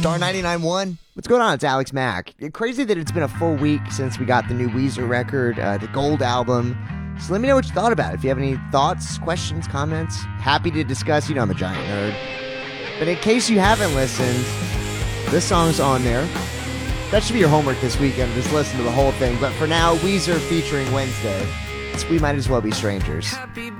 Star 99.1. What's going on? It's Alex Mack. Crazy that it's been a full week since we got the new Weezer record, the Gold album. So let me know what you thought about it. If you have any thoughts, questions, comments, happy to discuss. You know I'm a giant nerd. But in case you haven't listened, this song's on there. That should be your homework this weekend. Just listen to the whole thing. But for now, Weezer featuring Wednesday. We might as well be strangers. Happy